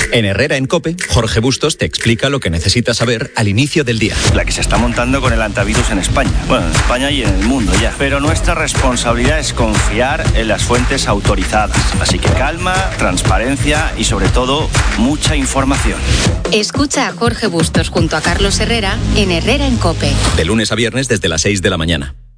En Herrera en COPE, Jorge Bustos te explica lo que necesitas saber al inicio del día. La que se está montando con el antivirus en España. Bueno, en España y en el mundo ya. Pero nuestra responsabilidad es confiar en las fuentes autorizadas. Así que calma, transparencia y sobre todo mucha información. Escucha a Jorge Bustos junto a Carlos Herrera en Herrera en COPE. De lunes a viernes desde las 6 de la mañana.